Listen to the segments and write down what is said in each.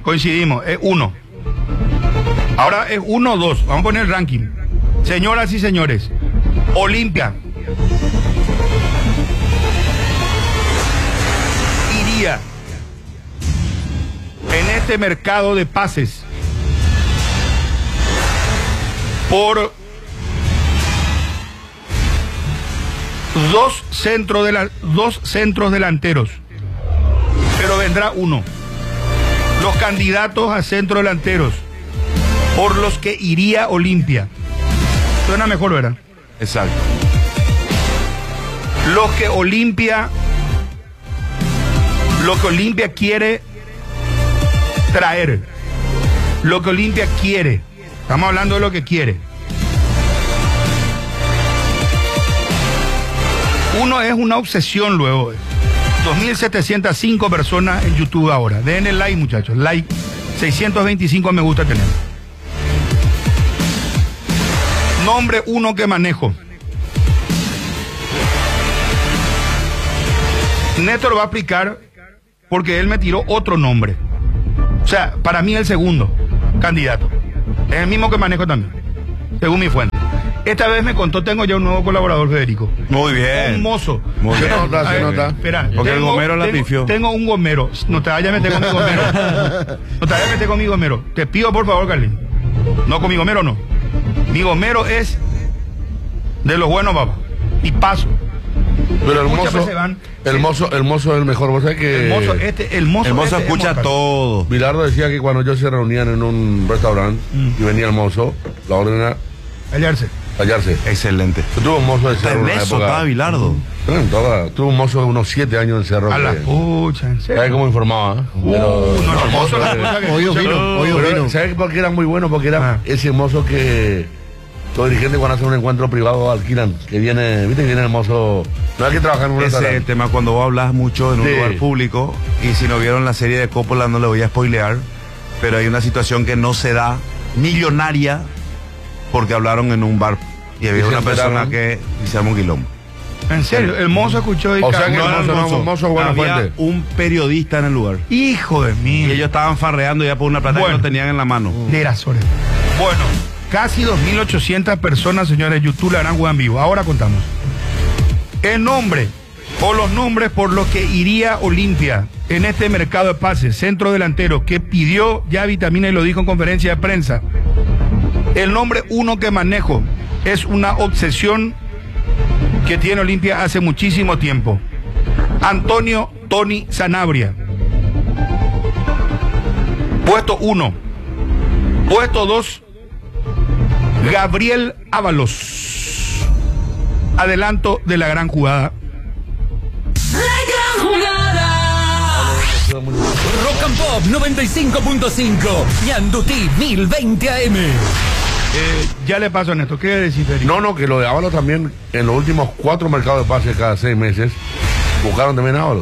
coincidimos, es 1. Ahora es 1 o 2, vamos a poner el ranking. Señoras y señores, Olimpia iría en este mercado de pases por dos centros delanteros, pero vendrá uno. Los candidatos a centro delanteros por los que iría Olimpia. Suena mejor, ¿verdad? Exacto. Lo que Olimpia quiere traer, lo que Olimpia quiere, estamos hablando de lo que quiere. Uno es una obsesión luego. 2.705 personas en YouTube ahora. Den el like, muchachos. Like. 625 me gusta tener. Nombre 1 que manejo. Néstor va a explicar porque él me tiró otro nombre. O sea, para mí el segundo candidato. Es el mismo que manejo también, según mi fuente. Esta vez me contó, tengo ya un nuevo colaborador, Federico. Muy bien. Un mozo. Muy bien. Se nota. Espera. Porque el gomero la pifió. Tengo un gomero. No te vayas a meter con mi gomero. No te vayas a meter con mi gomero. Te pido por favor, Carlín. No, con mi gomero no. Mi gomero es de los buenos, papá. Y paso. Pero el mozo es el mejor. ¿Vos sabés que el mozo escucha todo? Bilardo decía que cuando ellos se reunían en un restaurante y venía el mozo, la orden era hallarse. Excelente. Tuvo un mozo de Cerro en una eso época. estaba Bilardo. Tuvo un mozo de unos 7 años en Cerro. A la pucha, en serio. ¿Sabes cómo informaba? Los mozos, hoy vino. ¿Sabes por qué era muy bueno? Porque era ese mozo que los dirigentes cuando hacen un encuentro privado alquilan, que viene, viste que viene el mozo, no hay que trabajar en un restaurante. Ese es el tema cuando vos hablas mucho en un lugar público, y si no vieron la serie de Coppola no le voy a spoilear, pero hay una situación que no se da, millonaria, porque hablaron en un bar y había una persona que se llama un quilombo. En serio, el mozo escuchó y o sea que el mozo buena había fuente. Un periodista en el lugar. Hijo de mí. Y ellos estaban farreando ya por una plata que no tenían en la mano. Bueno, casi 2.800 personas, señores, YouTube la harán jugar en vivo. Ahora contamos. El nombre o los nombres por los que iría Olimpia en este mercado de pases, centro delantero, que pidió ya Vitamina y lo dijo en conferencia de prensa. El nombre 1 que manejo es una obsesión que tiene Olimpia hace muchísimo tiempo. Antonio Tony Sanabria. Puesto 1. Puesto 2. Gabriel Ábalos. Adelanto de la gran jugada. La gran jugada. Rock and Pop 95.5. Ñandutí 1020 AM. Ya le paso a Néstor. ¿Qué decir, Federico? No, que lo de Ábalos también, en los últimos 4 mercados de pases cada 6 meses, buscaron también a Ábalos.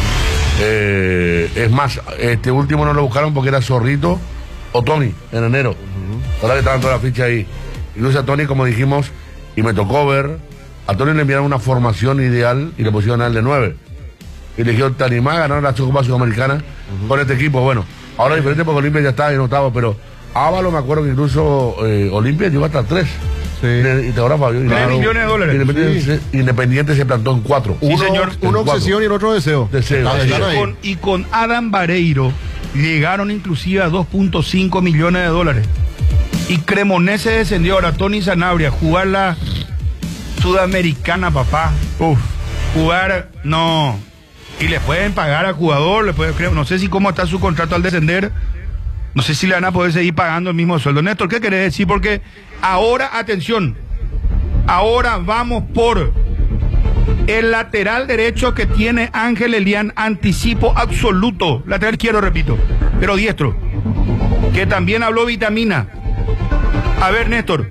Es más, este último no lo buscaron porque era Zorrito o Tony en enero. Ahora que estaban todas las fichas ahí. Incluso a Tony, como dijimos, y me tocó ver, a Tony le enviaron una formación ideal y le pusieron a él de 9. Y le dijeron, ¿te animás a ganar la Copa Sudamericana con este equipo? Bueno, ahora es diferente porque Olimpia ya estaba en octavo, pero Ábalos me acuerdo que incluso Olimpia llegó hasta 3. Sí. Y te ahora, Fabio, $3 millones. Independiente se plantó en 4. Sí, señor. Una obsesión y el otro deseo. Y con Adam Vareiro llegaron inclusive a $2.5 millones. Y Cremonese descendió. Ahora Tony Sanabria, jugar la Sudamericana, papá. Jugar, no. Y le pueden pagar al jugador, no sé si cómo está su contrato al descender. No sé si le van a poder seguir pagando el mismo sueldo. Néstor, ¿qué querés decir? Porque ahora, atención, ahora vamos por el lateral derecho que tiene Ángel Elián, anticipo absoluto. Lateral izquierdo, repito, pero diestro. Que también habló Vitamina. A ver, Néstor.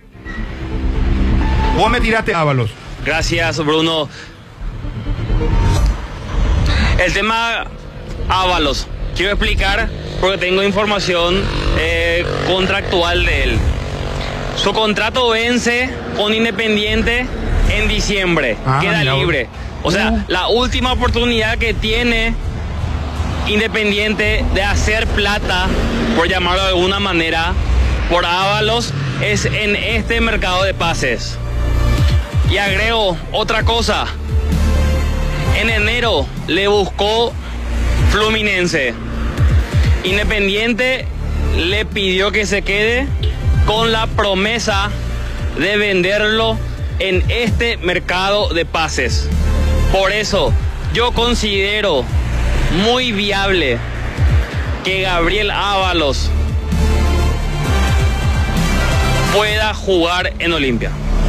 Vos me tiraste Ábalos. Gracias, Bruno. El tema Ábalos. Quiero explicar porque tengo información contractual de él. Su contrato vence con Independiente en diciembre. Queda libre. O sea, la última oportunidad que tiene Independiente de hacer plata, por llamarlo de alguna manera, por Ábalos, es en este mercado de pases. Y agrego otra cosa. En enero le buscó Fluminense. Independiente le pidió que se quede con la promesa de venderlo en este mercado de pases. Por eso yo considero muy viable que Gabriel Ábalos pueda jugar en Olimpia.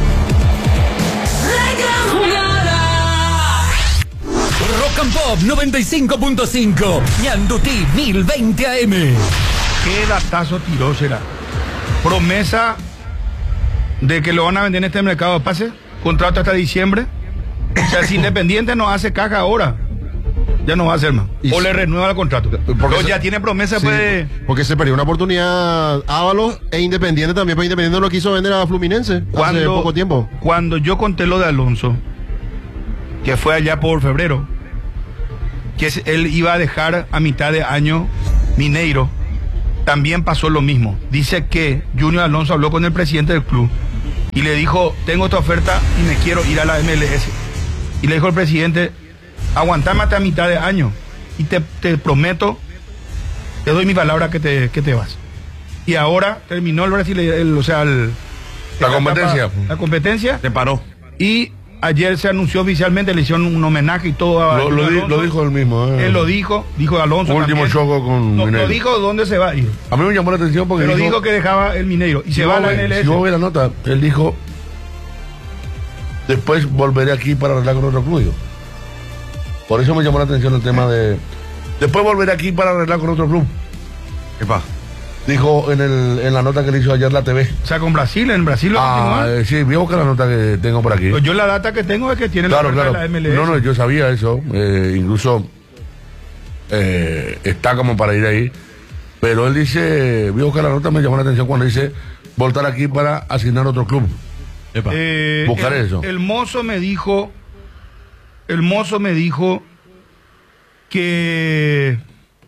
Rock and Pop 95.5, Ñandutí 1020 AM. ¿Qué datazo tiró será? Promesa de que lo van a vender en este mercado de pases, contrato hasta diciembre. O sea, si Independiente no hace caja ahora, ya no va a hacer más. O le renueva el contrato. Porque ya tiene promesa, sí, pues. Porque se perdió una oportunidad Ábalos e Independiente también, pero Independiente no lo quiso vender a Fluminense hace poco tiempo. Cuando yo conté lo de Alonso, que fue allá por febrero, que él iba a dejar a mitad de año Mineiro, también pasó lo mismo. Dice que Junior Alonso habló con el presidente del club y le dijo, tengo esta oferta y me quiero ir a la MLS. Y le dijo el presidente, aguantame hasta mitad de año y te prometo, te doy mi palabra que te vas. Y ahora terminó el Brasil, la competencia. La competencia. Te paró. Y ayer se anunció oficialmente, le hicieron un homenaje y todo a lo dijo él mismo. Él lo dijo Alonso. Último choco con no, Mineiro. no dijo dónde se va a ir. A mí me llamó la atención porque pero dijo que dejaba el Mineiro y se va a la MLS. Si vos ves la nota, él dijo, después volveré aquí para arreglar con otro club. Por eso me llamó la atención el tema de, después volveré aquí para arreglar con otro club. ¿Qué pasa? Dijo en la nota que le hizo ayer la TV. O sea, con Brasil, en Brasil lo sí, voy a buscar la nota que tengo por aquí. Pues yo la data que tengo es que tiene claro, la de la MLS. No, yo sabía eso. Incluso está como para ir ahí. Pero él dice, voy a buscar la nota, me llamó la atención cuando dice, voltar aquí para asignar otro club. Buscar eso. El mozo me dijo que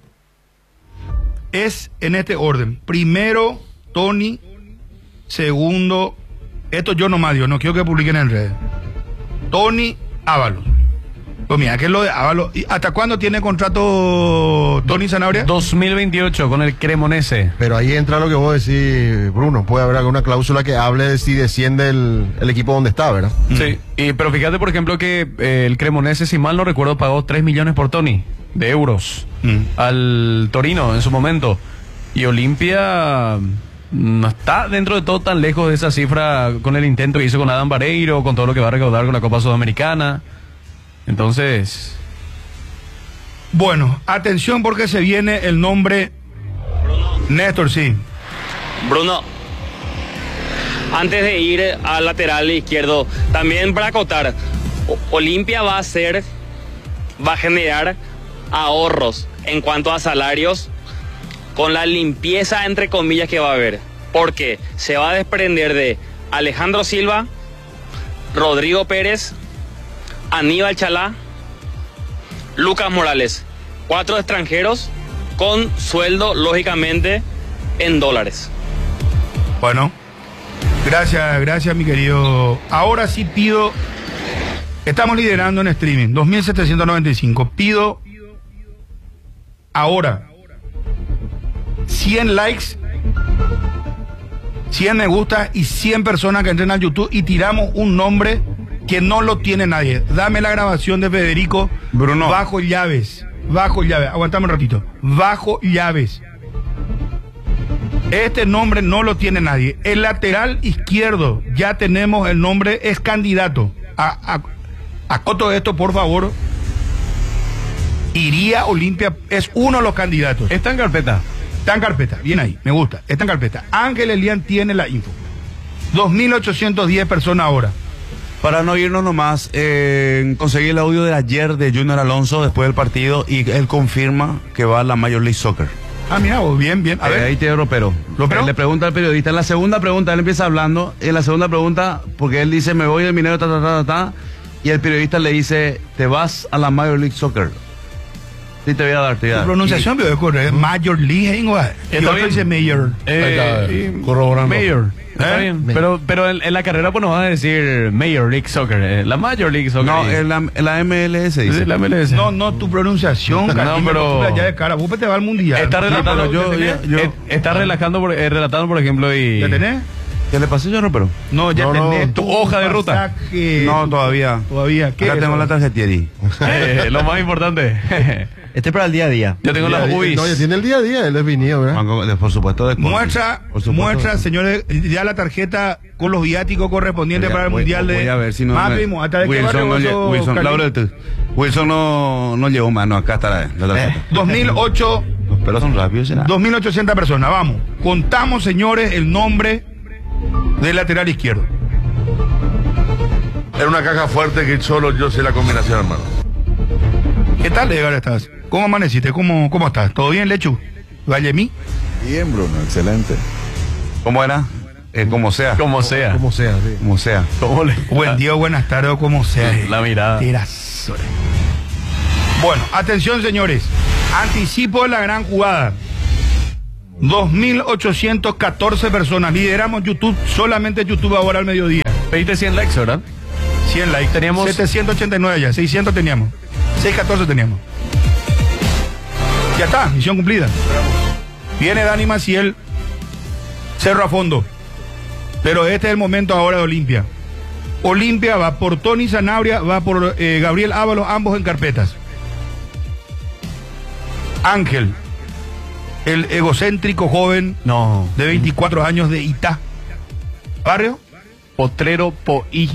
es en este orden. Primero, Tony. Segundo, esto yo nomás digo, no quiero que publiquen en redes. Tony, Ábalos. Pues mira, que es lo de Ábalos. ¿Hasta cuándo tiene contrato Tony Sanabria? 2028 con el Cremonese. Pero ahí entra lo que vos decís, Bruno. Puede haber alguna cláusula que hable de si desciende el equipo donde está, ¿verdad? Sí, pero fíjate, por ejemplo, que el Cremonese, si mal no recuerdo, pagó 3 millones por Tony de euros al Torino en su momento. Y Olimpia no está dentro de todo tan lejos de esa cifra con el intento que hizo con Adam Vareiro, con todo lo que va a recaudar con la Copa Sudamericana. Entonces, bueno, atención porque se viene el nombre Néstor, sí. Bruno, antes de ir al lateral izquierdo, también para acotar, Olimpia va a generar ahorros en cuanto a salarios con la limpieza entre comillas que va a haber, porque se va a desprender de Alejandro Silva, Rodrigo Pérez, Aníbal Chalá, Lucas Morales, 4 extranjeros con sueldo lógicamente en dólares. Bueno, gracias mi querido. Ahora sí pido, estamos liderando en streaming, 2.795, pido ahora 100 likes, 100 me gusta y 100 personas que entren al YouTube y tiramos un nombre que no lo tiene nadie. Dame la grabación de Federico. Bruno. Bajo llaves. Aguantame un ratito. Bajo llaves. Este nombre no lo tiene nadie. El lateral izquierdo, ya tenemos el nombre, es candidato. Acoto esto, por favor. Iría Olimpia, es uno de los candidatos. está en carpeta. Está en carpeta, bien ahí, me gusta. Está en carpeta. Ángel Elian tiene la info. 2.810 personas ahora. Para no irnos nomás, conseguí el audio de ayer de Junior Alonso después del partido y él confirma que va a la Major League Soccer. Ah, mira, bien. A ver. Ahí tiene Ropero. Le pregunta al periodista. En la segunda pregunta, él empieza hablando. En la segunda pregunta, porque él dice, me voy del Minero, y el periodista le dice, te vas a la Major League Soccer. Sí, te voy a dar, te voy a Tu dar. pronunciación, pero es correcta. Major League, ¿no? Y otro bien. dice Mayor. Corroborando. Mayor. Está ¿Eh? bien. Pero en la carrera pues nos van a decir Major League Soccer. La Major League Soccer. No, es la MLS sí, dice. la MLS. No, tu pronunciación, Castillo, pero- ya de cara, vos te va al mundial. Está relatando, pero está relatando, por ejemplo, y... ¿Ya tenés? ¿Qué le pasó, yo no, pero? No, ya No, no, tenés tu hoja de ruta. pasaje. No, todavía. Todavía. ¿Qué Acá es tengo eso? la tarjetieri. Lo más importante. Este es para el día a día. Yo tengo las UBIs. No, ya tiene el día a día, él es vinido, ¿verdad? Por supuesto, de Muestra, señores, ya la tarjeta con los viáticos correspondientes para el mundial de. Voy a ver si no. Primo, ¿hasta de qué barrio vos sos, Wilson, Carlín? Laurel, Wilson no llevó mano. Acá está la tarjeta. 2008, Los pelos son rápidos, ¿será? 2.800 personas, vamos. Contamos, señores, el nombre del lateral izquierdo. Era una caja fuerte que solo yo sé la combinación, hermano. ¿Qué tal, Edgar, estás? ¿Cómo amaneciste? ¿Cómo estás? ¿Todo bien, Lechu? ¿Vallemí? Bien, Bruno, excelente. ¿Cómo era? Como sea. Como sea. Como sea, sí. Como sea. ¿Cómo le... Buen día, buenas tardes, o como sea. La mirada. Tiras. Bueno, atención, señores. Anticipo de la gran jugada. 2.814 personas. Lideramos YouTube, solamente YouTube ahora al mediodía. Pediste 100 likes, ¿verdad? 100 likes. Teníamos- 789 ya, 600 teníamos. 614 teníamos. Ya está, misión cumplida. Viene Dani Maciel, cerro a fondo. Pero este es el momento ahora de Olimpia. Olimpia va por Tony Sanabria, va por Gabriel Ábalos, ambos en carpetas. Ángel, el egocéntrico joven No. de 24 años de Itá. ¿Barrio? Potrero Poí.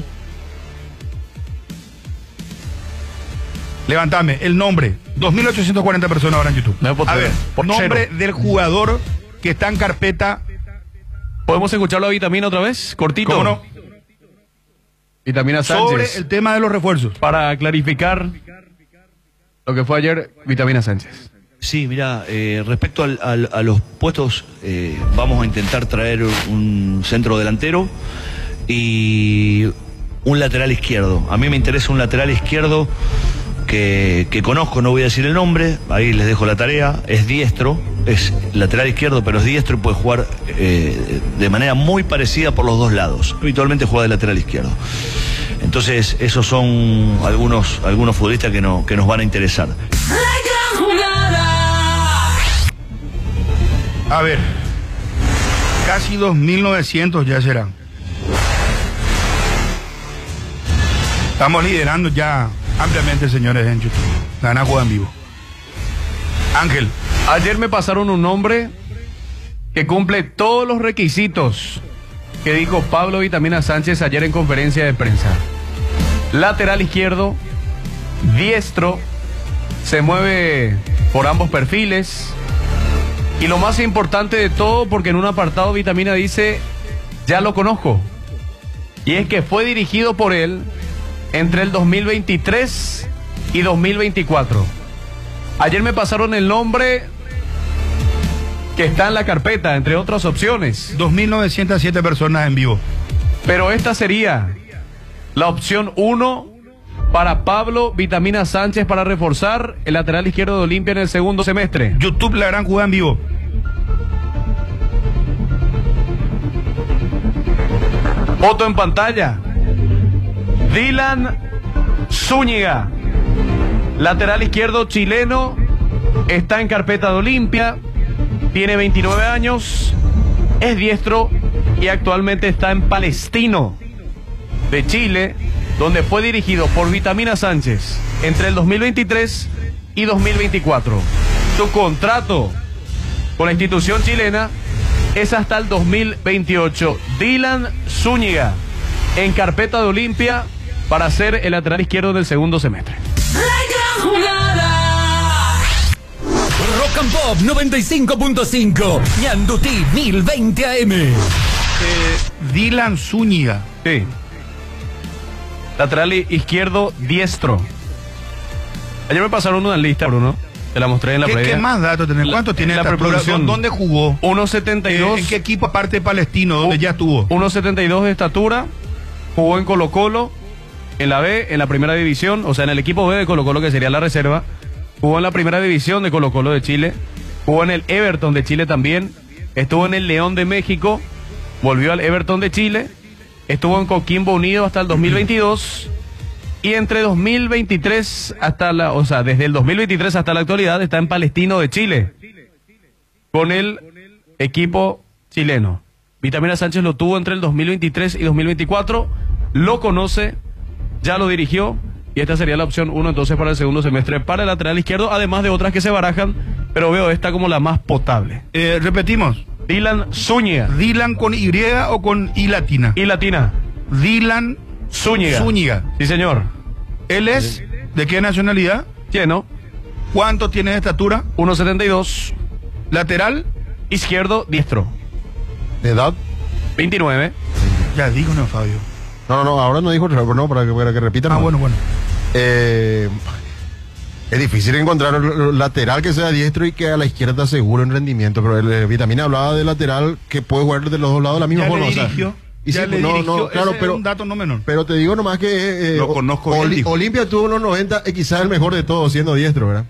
Levántame, el nombre. 2.840 personas ahora en YouTube. No es Potrero, A ver, Pochero. nombre del jugador que está en carpeta. ¿Podemos escucharlo a Vitamina otra vez? Cortito. ¿Cómo no? Vitamina Sobre Sánchez. el tema de los refuerzos. Para clarificar lo que fue ayer, Vitamina Sánchez. Sí, mira, respecto a los puestos, vamos a intentar traer un centro delantero y un lateral izquierdo. A mí me interesa un lateral izquierdo que conozco, no voy a decir el nombre, ahí les dejo la tarea, es diestro, es lateral izquierdo, pero es diestro y puede jugar de manera muy parecida por los dos lados. Habitualmente juega de lateral izquierdo. Entonces, esos son algunos futbolistas que nos van a interesar. A ver, casi 2.900 ya serán. Estamos liderando ya ampliamente, señores, en YouTube. Gana juega en vivo. Ángel, Ayer me pasaron un nombre que cumple todos los requisitos que dijo Pablo Vitamina Sánchez ayer en conferencia de prensa. Lateral izquierdo, diestro, se mueve por ambos perfiles. Y lo más importante de todo, porque en un apartado Vitamina dice, ya lo conozco. Y es que fue dirigido por él entre el 2023 y 2024. Ayer me pasaron el nombre que está en la carpeta, entre otras opciones. 2.907 personas en vivo. Pero esta sería la opción 1 para Pablo Vitamina Sánchez para reforzar el lateral izquierdo de Olimpia en el segundo semestre. YouTube, la gran jugada en vivo. Foto en pantalla. Dylan Zúñiga, lateral izquierdo chileno, está en carpeta de Olimpia, tiene 29 años, es diestro y actualmente está en Palestino de Chile, donde fue dirigido por Vitamina Sánchez entre el 2023 y 2024. Su contrato con la institución chilena es hasta el 2028. Dylan Zúñiga en carpeta de Olimpia para ser el lateral izquierdo del segundo semestre. Rock and Pop 95.5, Ñandutí 1020 AM. Dylan Zúñiga. Sí. Lateral izquierdo diestro. Ayer me pasaron una lista, Bruno. Te la mostré en la previa. ¿Qué más datos tenés? ¿Cuánto tiene la esta preproducción? ¿Dónde jugó? 1.72. ¿En qué equipo aparte de Palestino? ¿Dónde ya estuvo? 1.72 de estatura. Jugó en Colo-Colo, en la B, en la primera división, o sea, en el equipo B de Colo-Colo, que sería la reserva. Jugó en la primera división de Colo-Colo de Chile. Jugó en el Everton de Chile también. Estuvo en el León de México. Volvió al Everton de Chile. Estuvo en Coquimbo Unido hasta el 2022. Y entre 2023 desde el 2023 hasta la actualidad está en Palestino de Chile. Con el equipo chileno. Vitamina Sánchez lo tuvo entre el 2023 y 2024. Lo conoce, ya lo dirigió. Y esta sería la opción 1 entonces para el segundo semestre para el lateral izquierdo. Además de otras que se barajan. Pero veo esta como la más potable. Repetimos. Dylan Zúñiga. ¿Dylan con Y o con I latina? Y latina. Dylan Zúñiga. Sí, señor. ¿Él es de qué nacionalidad? Lleno. ¿Cuánto tiene de estatura? 1.72. ¿Lateral? Izquierdo, diestro. ¿De edad? 29. Ya digo, no, Fabio. No, ahora no dijo, no, para que repitan. Bueno. Es difícil encontrar un lateral que sea diestro y que a la izquierda te asegure un rendimiento, pero el Vitamina hablaba de lateral que puede jugar de los dos lados de la misma forma. Dirigió. Claro, pero un dato no menor. Pero te digo nomás que lo conozco bien. Olimpia tuvo en los 90 quizás el mejor de todos siendo diestro, ¿verdad?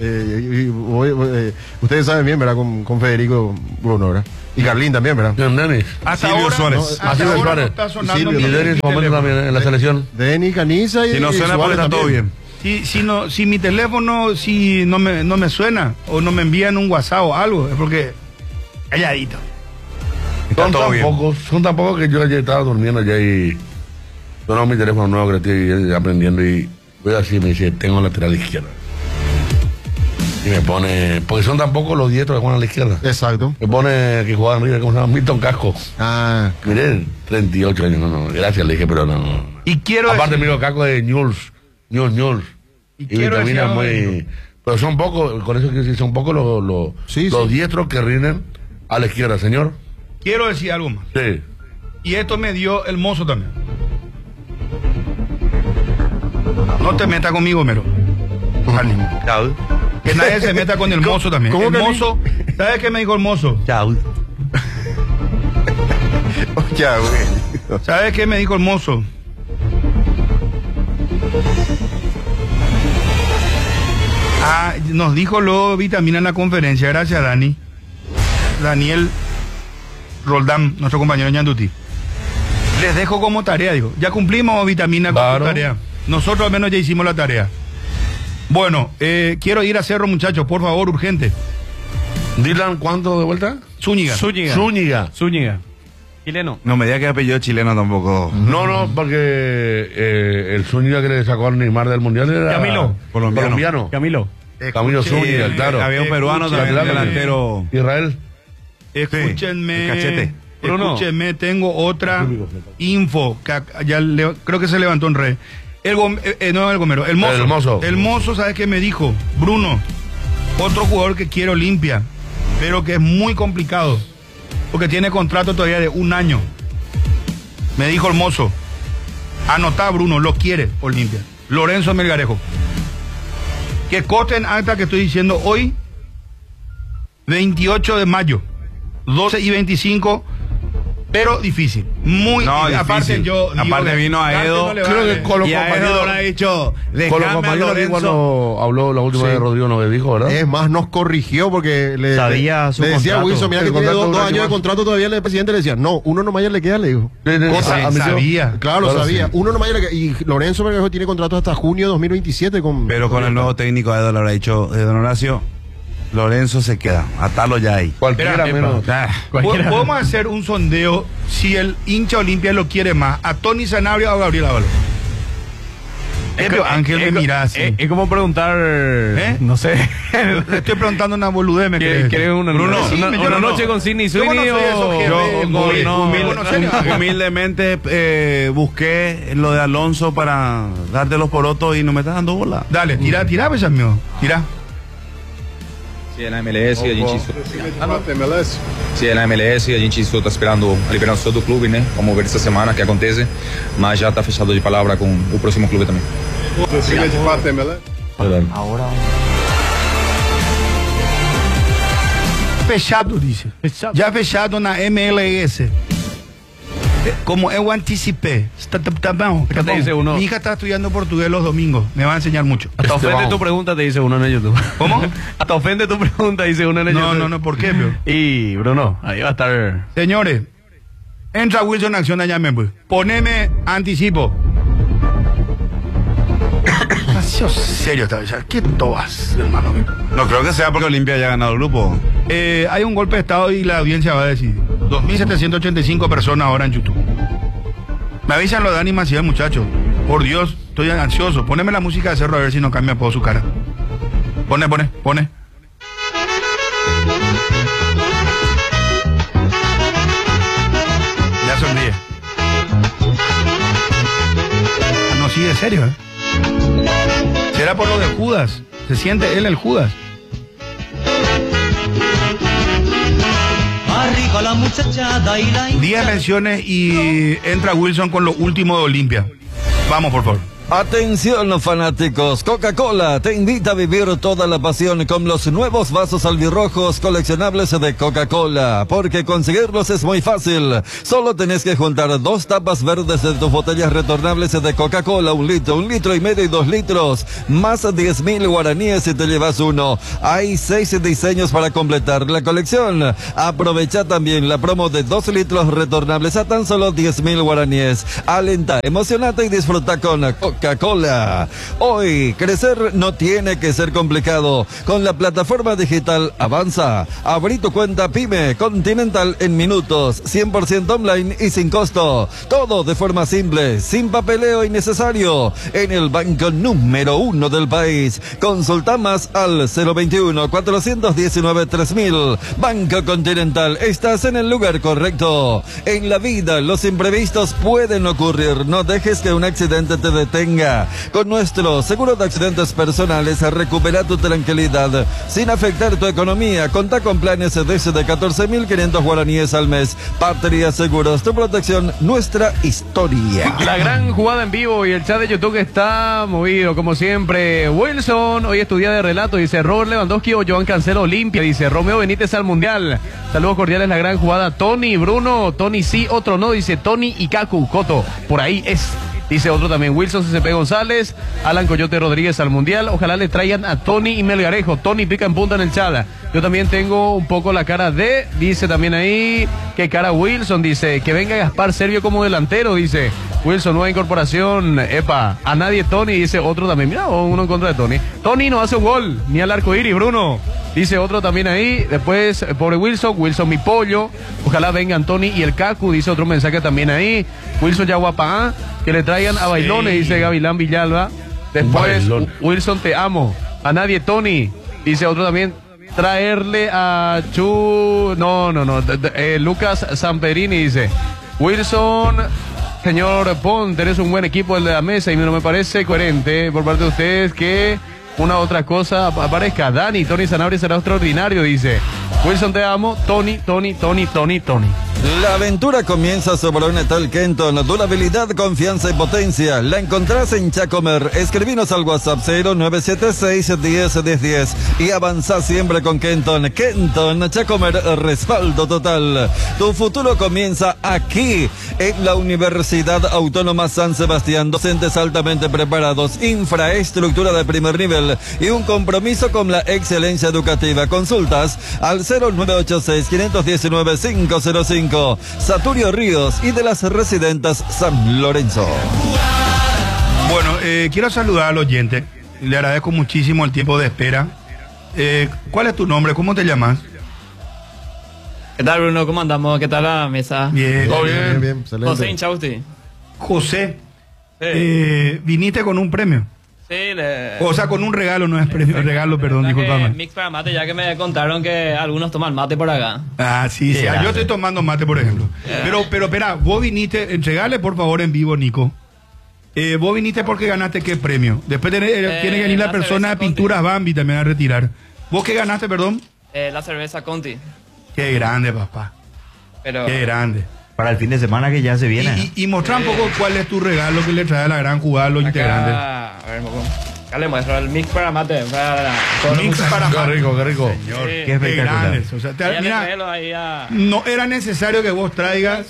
Ustedes saben bien, ¿verdad? Con Federico Bruno, ¿verdad? Y Carlín también, ¿verdad? Denis. Hasta Silvio ahora, Suárez. Silvio Suárez. No está sonando Y Denis en su momento también en la selección. Denis, Caniza y Si no suena, porque está todo bien. Si mi teléfono no me suena o no me envían un WhatsApp o algo, es porque calladito. Son tan pocos que yo ayer estaba durmiendo allá y sonó mi teléfono nuevo que estoy aprendiendo y voy así y me dice, tengo lateral izquierda. Y me pone, porque son tan pocos los diestros que juegan a la izquierda. Exacto. Me pone que juegan arriba, ¿cómo se llama? Milton Casco. Miré, 38 años, no, gracias, le dije, pero no. Y quiero aparte, Milton Casco de Newell's. Y Vitamina muy... Pero son pocos, con eso que decir, son pocos los diestros que rinden a la izquierda, señor. Quiero decir algo más. Sí. Y esto me dio el mozo también. No te metas conmigo, Mero. Que nadie se meta con el mozo también. El mozo, ¿sabes qué me dijo el mozo? ¿Sabes qué me dijo el mozo? Nos dijo luego Vitamina en la conferencia, gracias a Daniel Roldán, nuestro compañero Ñanduti. Les dejo como tarea, digo. Ya cumplimos, Vitamina, con tu tarea. Nosotros al menos ya hicimos la tarea. Bueno, quiero ir a Cerro, muchachos, por favor, urgente. Dylan, ¿cuánto de vuelta? Zúñiga. Chileno. No me diga que apellido chileno tampoco. No, porque el Zúñiga que le sacó al Neymar del Mundial era... Camilo. Colombiano. Camilo Zúñiga, claro. Había un peruano también, delantero. Israel. Escúchenme. Cachete. Escúchenme, tengo otra info. Que creo que se levantó en red. El mozo. El mozo, ¿sabes qué me dijo? Bruno, otro jugador que quiere Olimpia, pero que es muy complicado, porque tiene contrato todavía de 1 año. Me dijo el mozo, anotá, Bruno, lo quiere Olimpia. Lorenzo Melgarejo. Que coste en acta que estoy diciendo hoy, 28 de mayo, 12:25. Pero difícil, muy difícil. Aparte vino a Edo, creo que con los compañeros habrá dicho, con los compañeros aquí cuando habló la última vez Rodrigo nos dijo, ¿verdad? Es más, nos corrigió porque le decía a Wilson, mira que tiene 2 años de contrato todavía, el presidente le decía, no, 1 nomás ya le queda, le dijo. Sabía. Claro, sabía. 1 nomás ya le queda. Y Lorenzo Melgarejo tiene contrato hasta junio de 2027 Pero con el nuevo técnico a Edo le habrá dicho, don Horacio, Lorenzo se queda, atalo ya ahí. Cualquiera menos. Podemos hacer un sondeo si el hincha Olimpia lo quiere más, a Tony Sanabria o a Gabriel Ábalos. Ángel me mira así. Es como preguntar, no sé. Estoy preguntando una boludez, ¿me crees? ¿Quieres una noche con Sidney Sweeney humildemente busqué lo de Alonso para darte los porotos y no me estás dando bola? Dale, tira, pues, mío. Tira. Se é na MLS e a gente se é na MLS e a gente só está esperando a liberação do clube, né? Vamos ver essa semana que acontece, mas já está fechado de palavra com o próximo clube também. Ahora. Fechado, dice. Ya fechado na MLS. Como eu anticipé. ¿Qué te dice uno? Mi hija está estudiando portugués los domingos. Me va a enseñar mucho. Hasta ofende tu pregunta, te dice uno en el YouTube. ¿Cómo? Hasta ofende tu pregunta, dice uno en el YouTube. No, ¿por qué, bro? Y, Bruno, ahí va a estar. Señores, entra Wilson Acción allá, poneme anticipo. Ha sido serio esta vez. ¿Qué tobas, hermano? No creo que sea porque Olimpia haya ganado el grupo. Hay un golpe de estado y la audiencia va a decidir. 2.785 personas ahora en YouTube. Me avisan lo de Dani Maciel, muchachos. Por Dios, estoy ansioso. Poneme la música de Cerro a ver si no cambia por su cara. Pone. Ya sonríe. No, sí, de serio, Será por lo de Judas. Se siente él el Judas. Arriba la muchachada y la 10 menciones y entra Wilson con lo último de Olimpia. Vamos, por favor. Atención, fanáticos, Coca-Cola te invita a vivir toda la pasión con los nuevos vasos albirrojos coleccionables de Coca-Cola, porque conseguirlos es muy fácil. Solo tenés que juntar 2 tapas verdes de tus botellas retornables de Coca-Cola, 1 litro, 1,5 litros y 2 litros, más 10.000 guaraníes si te llevas uno. Hay 6 diseños para completar la colección. Aprovecha también la promo de 2 litros retornables a tan solo 10.000 guaraníes. Alenta, emocionate y disfruta con Coca-Cola. Hoy, crecer no tiene que ser complicado. Con la plataforma digital Avanza, abrí tu cuenta PYME Continental en minutos, 100% online y sin costo. Todo de forma simple, sin papeleo innecesario, en el banco número 1 del país. Consulta más al 021-419-3000. Banco Continental, estás en el lugar correcto. En la vida, los imprevistos pueden ocurrir. No dejes que un accidente te detenga. Con nuestro seguro de accidentes personales, recupera tu tranquilidad sin afectar tu economía. Contá con planes desde 14.500 guaraníes al mes. Patria Seguros, tu protección, nuestra historia. La gran jugada en vivo y el chat de YouTube está movido, como siempre. Wilson, hoy es tu día de relato, dice Robert Lewandowski o Joan Cancelo Olimpia, dice Romeo Benítez al Mundial. Saludos cordiales, la gran jugada. Tony, Bruno, Tony sí, otro no, dice Tony y Kaku, Coto, por ahí es. Dice otro también, Wilson CCP González, Alan Coyote Rodríguez al Mundial. Ojalá le traigan a Tony y Melgarejo. Tony pica en punta en el chat. Yo también tengo un poco la cara de, dice también ahí, que cara Wilson, dice, que venga Gaspar Servio como delantero, dice Wilson, nueva incorporación, epa, a nadie Tony, dice otro también, mira, uno en contra de Tony. Tony no hace un gol, ni al arco iris, Bruno. Dice otro también ahí, después, pobre Wilson mi pollo, ojalá vengan Tony y el Kaku, dice otro mensaje también ahí, Wilson Yaguapá, que le traigan a Bailones, dice Gavilán Villalba, después, Wilson te amo, a nadie Tony, dice otro también, traerle a Lucas Samperini, dice, Wilson, señor Pon, tenés un buen equipo el de la mesa y no me parece coherente por parte de ustedes que una otra cosa aparezca. Tony Sanabria será extraordinario, dice Wilson te amo, Tony. La aventura comienza sobre un Etal Kenton, durabilidad, confianza y potencia. La encontrás en Chacomer. Escribinos al WhatsApp 0976-101010 y avanzá siempre con Kenton. Kenton, Chacomer, respaldo total. Tu futuro comienza aquí, en la Universidad Autónoma San Sebastián. Docentes altamente preparados, infraestructura de primer nivel y un compromiso con la excelencia educativa. Consultas al 0986-519-505. Saturio Ríos y de las Residentas San Lorenzo. Bueno, quiero saludar al oyente. Le agradezco muchísimo el tiempo de espera. ¿Cuál es tu nombre? ¿Cómo te llamas? ¿Qué tal, Bruno? ¿Cómo andamos? ¿Qué tal la mesa? Bien. ¿Todo bien? Bien, excelente. José Inchausti. José, Sí. viniste con un premio. Sí, O sea, con un regalo, no es premio, regalo, perdón, disculpame. Mix para mate, ya que me contaron que algunos toman mate por acá. Ah, sí. Yo estoy tomando mate, por ejemplo. Pero espera, vos viniste, entregale por favor en vivo, Nico. Vos viniste porque ganaste qué premio. Después tiene que venir la persona de Pinturas Bambi también a retirar. ¿Vos qué ganaste, perdón? La cerveza Conti. Qué grande, papá. Qué grande. Para el fin de semana que ya se viene. Y mostrar un poco cuál es tu regalo que le trae a la gran jugada a los integrantes. A ver, Acá le muestro el mix para mate. Mix para Qué mate. rico, qué rico. Señor, Sí. qué espectacular. grandes. O sea, Ya le mira, traigo ahí a... no era necesario que vos traigas.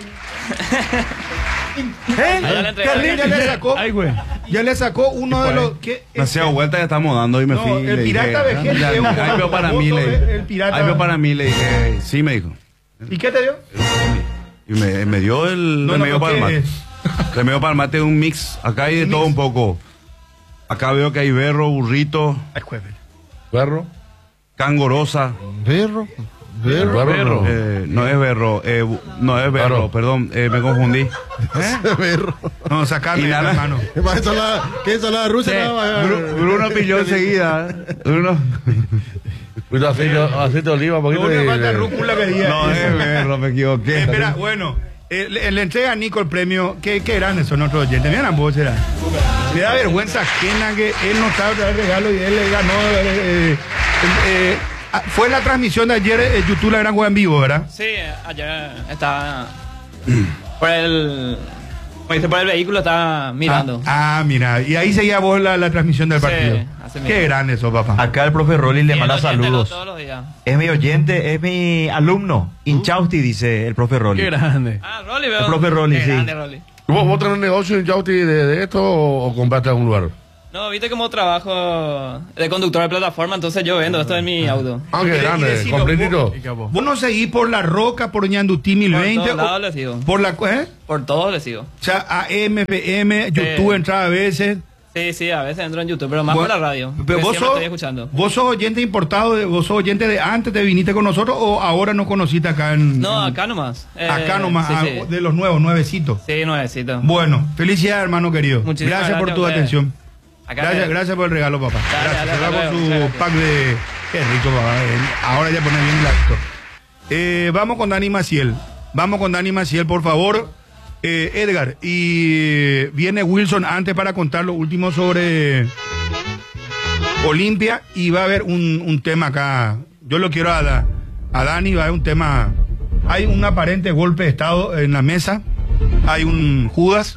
Allá le entregué. Carlín ya le sacó. Ay, güey. Ya le sacó uno de los. ¿qué? Demasiado vuelta ya estamos dando y me No, fui. y el le pirata dije, vejete ya, es un ahí veo famoso, para mí, le dije. el pirata. Ahí veo para mí, le dije, sí, me dijo. ¿Y qué te dio? Y me dio el No, remedio no, para el ¿qué mate. es? Remedio para el mate, un mix. Acá hay de todo un poco. Acá veo que hay berro, burrito, Ay, jueves. Perro. cangorosa. Berro. Perro. No es berro, no es berro, Claro. perdón, me confundí. Berro. No, sacame, Y nada. hermano. ¿Qué ensalada rusa? Sí, No, Bruno pilló enseguida. Bruno. Cuidado, aceite de oliva, un Lo poquito único que falta de... es rúcula que diga. No es berro, me equivoqué. Espera, bueno, le entrega a Nico el premio. ¿Qué grandes son nuestros oyentes? Mira, vos será. Me da vergüenza ajena que él no sabe traer regalo y él le ganó. Fue la transmisión de ayer, YouTube la gran juega en vivo, ¿verdad? Sí, ayer estaba por el... Como dice, por el vehículo estaba mirando. Mira, y ahí seguía vos la transmisión del Sí, partido. así Qué mismo. grande eso, papá. Acá el profe Rolly le Y manda el oyente saludos. todos los días. Es mi oyente, es mi alumno. Inchausti, dice el profe Rolly. Qué grande. Ah, Rolly, veo. El profe Rolly, Qué sí. grande, Rolly. ¿Vos tenés un negocio en Yauti de esto o compraste a algún lugar? No, viste como trabajo de conductor de plataforma, entonces yo vendo esto en mi auto. Ah, qué Y grande, decilo, completito. Vos no seguís por La Roca, por Ñandutí 1020. Por todos lados le sigo. Por la. Por todos le sigo. O sea, AM, PM, YouTube entraba a veces. Sí, a veces entro en YouTube, pero más Bueno, por la radio. Pero porque vos siempre sos, estoy escuchando. vos sos oyente importado, vos sos oyente de antes, te viniste con nosotros o ahora nos conociste acá en. No, acá nomás. Acá nomás, sí, sí. de los nuevos, nuevecitos. Sí, nuevecito. Bueno, felicidades, hermano querido. Muchísimas Gracias por gracias tu a ustedes. atención. Acá Gracias por el regalo, papá. Dale, Gracias. dale, Se va hasta con luego, su muchas pack de. Qué rico, papá. Ahora ya pone bien el acto. Vamos con Dani Maciel, por favor. Edgar, y viene Wilson antes para contar lo último sobre Olimpia y va a haber un tema acá. Yo lo quiero a Dani, va a haber un tema. Hay un aparente golpe de estado en la mesa. Hay un Judas.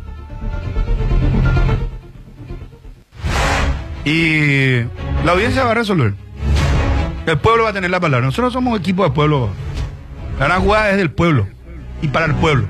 Y la audiencia va a resolver. El pueblo va a tener la palabra. Nosotros somos equipo de pueblo. La gran jugada es del pueblo y para el pueblo.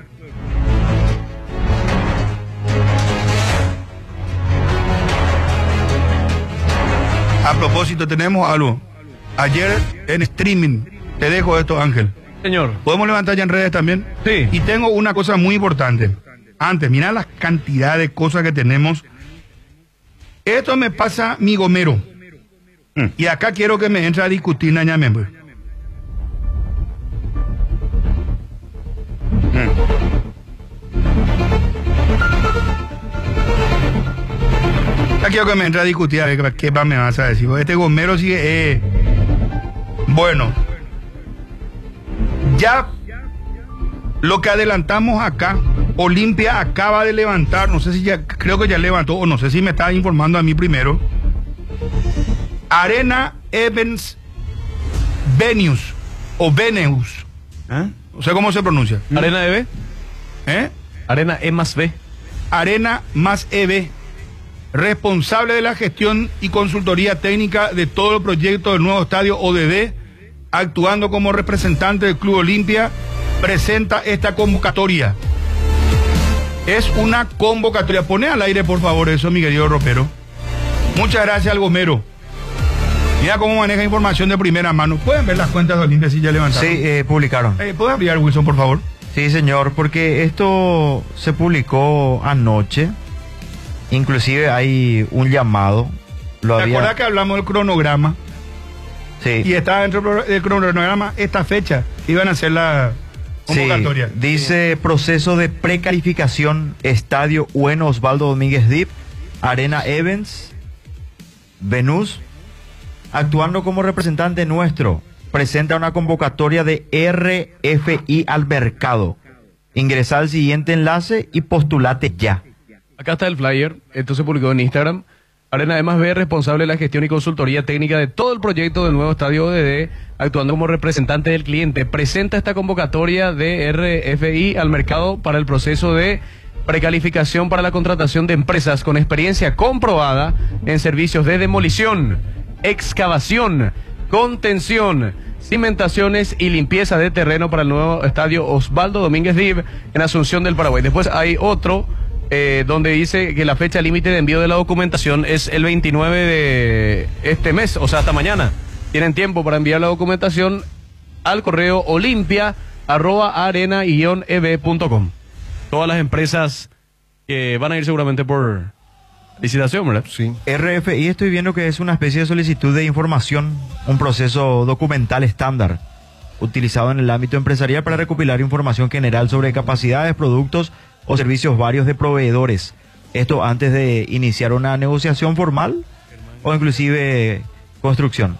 A propósito, tenemos algo. Ayer en streaming, te dejo esto, Ángel. Señor. ¿Podemos levantar ya en redes también? Sí. Y tengo una cosa muy importante. Antes, mira la cantidad de cosas que tenemos. Esto me pasa mi gomero. Y acá quiero que me entre a discutir, Nañame. Ya quiero que me entre a discutir a ver qué me vas a decir. Este gomero sigue. Bueno, ya lo que adelantamos acá, Olimpia acaba de levantar, no sé si ya, creo que ya levantó, o no sé si me está informando a mí primero. Arena Evans Veneus, o Veneus. No sé cómo se pronuncia. Arena EB. Arena E más B. Arena más EB, responsable de la gestión y consultoría técnica de todo el proyecto del nuevo estadio ODD, actuando como representante del Club Olimpia, presenta esta convocatoria. Es una convocatoria. Pone al aire, por favor, eso, mi querido ropero. Muchas gracias al gomero. Mira cómo maneja información de primera mano. ¿Pueden ver las cuentas de Olimpia si ya levantaron? Sí, publicaron. ¿Puedes ampliar, Wilson, por favor? Sí, señor, porque esto se publicó anoche. Inclusive hay un llamado. ¿Te acuerdas que hablamos del cronograma? Sí. Y estaba dentro del cronograma esta fecha. Iban a hacer la convocatoria. Sí, dice proceso de precalificación, Estadio UN Osvaldo Domínguez Dip, Arena Evans, Venus, actuando como representante nuestro, presenta una convocatoria de RFI al mercado. Ingresa al siguiente enlace y postulate ya. Acá está el flyer, esto se publicó en Instagram. Arena además B, responsable de la gestión y consultoría técnica de todo el proyecto del nuevo estadio ODD, actuando como representante del cliente. Presenta esta convocatoria de RFI al mercado para el proceso de precalificación para la contratación de empresas con experiencia comprobada en servicios de demolición, excavación, contención, cimentaciones y limpieza de terreno para el nuevo estadio Osvaldo Domínguez Dib en Asunción del Paraguay. Después hay otro donde dice que la fecha límite de envío de la documentación es el 29 de este mes, o sea, hasta mañana. Tienen tiempo para enviar la documentación al correo olimpia@arena-eb.com. Todas las empresas que van a ir seguramente por licitación, ¿verdad? Sí. RFI estoy viendo que es una especie de solicitud de información, un proceso documental estándar utilizado en el ámbito empresarial para recopilar información general sobre capacidades, productos o servicios varios de proveedores. Esto antes de iniciar una negociación formal o inclusive construcción.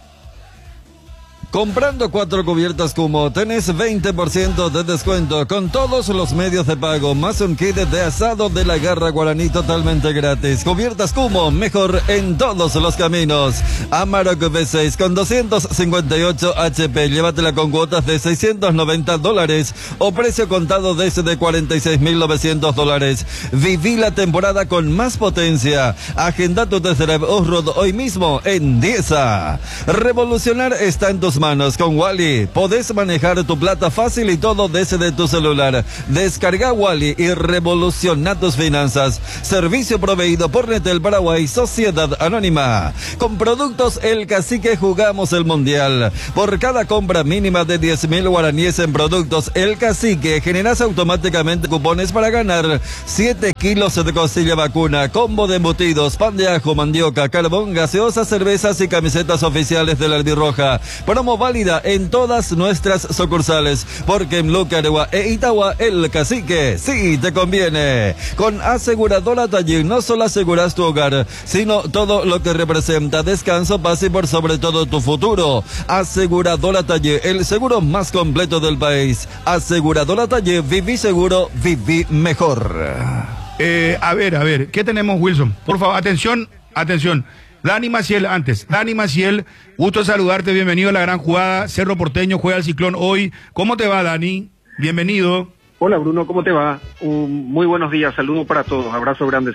Comprando 4 cubiertas Kumo, tenés 20% de descuento con todos los medios de pago, más un kit de asado de la Garra Guaraní totalmente gratis. Cubiertas Kumo, mejor en todos los caminos. Amarok V6 con 258 HP, llévatela con cuotas de $690 o precio contado desde $46.900. Viví la temporada con más potencia. Agenda tu test drive off-road hoy mismo en Diesa. Revolucionar está en tus manos con Wally. Podés manejar tu plata fácil y todo desde tu celular. Descarga Wally y revoluciona tus finanzas. Servicio proveído por Netel Paraguay, Sociedad Anónima. Con productos El Cacique jugamos el mundial. Por cada compra mínima de 10.000 guaraníes en productos El Cacique, generas automáticamente cupones para ganar 7 kilos de costilla vacuna, combo de embutidos, pan de ajo, mandioca, carbón, gaseosa, cervezas y camisetas oficiales de la Albirroja. Promo válida en todas nuestras sucursales, porque en Lucaragua e Itagua El Cacique sí te conviene. Con Aseguradora Taller no solo aseguras tu hogar, sino todo lo que representa descanso, paz y por sobre todo tu futuro. Aseguradora Taller, el seguro más completo del país. Aseguradora Taller, viví seguro, viví mejor. A ver, ¿qué tenemos, Wilson? Por favor, atención. Dani Maciel antes. Dani Maciel, gusto saludarte, bienvenido a La Gran Jugada. Cerro Porteño juega al Ciclón hoy. ¿Cómo te va, Dani? Bienvenido. Hola, Bruno, ¿cómo te va? Muy buenos días, saludos para todos, abrazo grande.